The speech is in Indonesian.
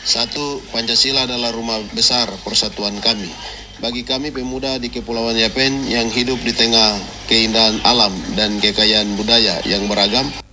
Satu, Pancasila adalah rumah besar persatuan kami. Bagi kami pemuda di Kepulauan Yapen yang hidup di tengah keindahan alam dan kekayaan budaya yang beragam,